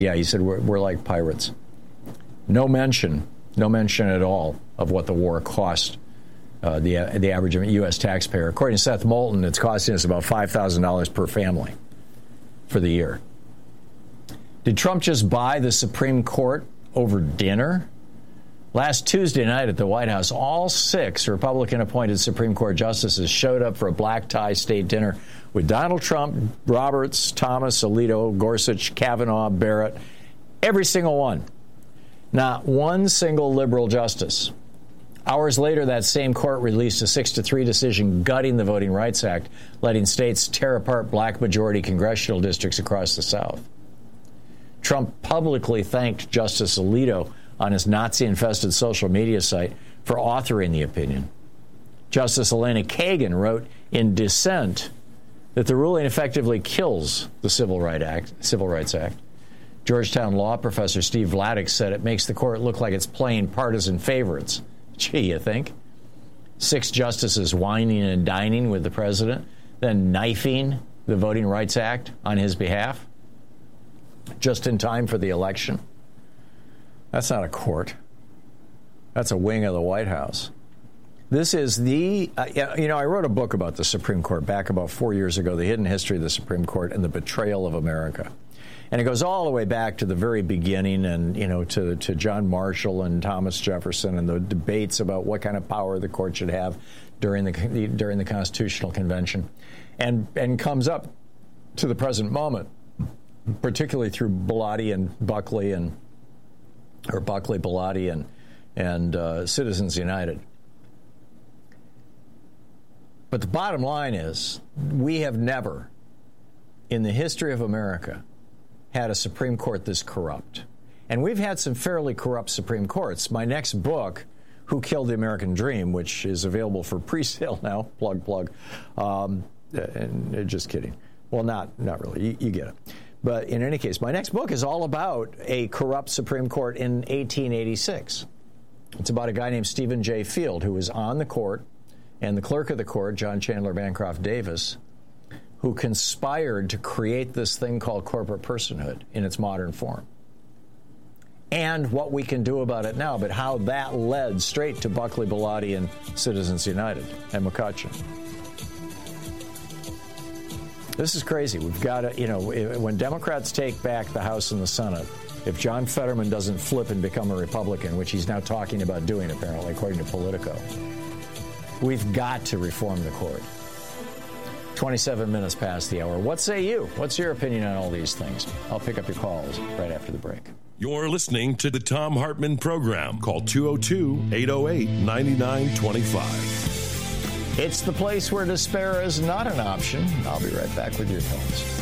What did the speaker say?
Yeah, he said we're like pirates. No mention at all of what the war cost the average U.S. taxpayer. According to Seth Moulton, it's costing us about $5,000 per family for the year. Did Trump just buy the Supreme Court over dinner? Last Tuesday night at the White House, all 6 Republican-appointed Supreme Court justices showed up for a black-tie state dinner with Donald Trump, Roberts, Thomas, Alito, Gorsuch, Kavanaugh, Barrett, every single one. Not one single liberal justice. Hours later, that same court released a 6-3 decision gutting the Voting Rights Act, letting states tear apart black-majority congressional districts across the South. Trump publicly thanked Justice Alito on his Nazi-infested social media site for authoring the opinion. Justice Elena Kagan wrote in dissent that the ruling effectively kills the Civil Rights Act. Georgetown law professor Steve Vladeck said it makes the court look like it's playing partisan favorites. Gee, you think? 6 justices whining and dining with the president, then knifing the Voting Rights Act on his behalf, just in time for the election. That's not a court. That's a wing of the White House. This is I wrote a book about the Supreme Court back about 4 years ago, The Hidden History of the Supreme Court and the Betrayal of America. And it goes all the way back to the very beginning and, to John Marshall and Thomas Jefferson and the debates about what kind of power the court should have during the Constitutional Convention and comes up to the present moment, particularly through Bellotti and Buckley Buckley, Bellotti, and Citizens United. But the bottom line is we have never, in the history of America, had a Supreme Court this corrupt. And we've had some fairly corrupt Supreme Courts. My next book, Who Killed the American Dream, which is available for pre-sale now, plug, and just kidding. Well, not really. You get it. But in any case, my next book is all about a corrupt Supreme Court in 1886. It's about a guy named Stephen J. Field, who was on the court, and the clerk of the court, John Chandler Bancroft Davis, who conspired to create this thing called corporate personhood in its modern form. And what we can do about it now, but how that led straight to Buckley, Bellotti, and Citizens United and McCutcheon. This is crazy. We've got to, when Democrats take back the House and the Senate, if John Fetterman doesn't flip and become a Republican, which he's now talking about doing, apparently, according to Politico, we've got to reform the court. 27 minutes past the hour. What say you? What's your opinion on all these things? I'll pick up your calls right after the break. You're listening to the Thom Hartmann Program. Call 202-808-9925. It's the place where despair is not an option. I'll be right back with your calls.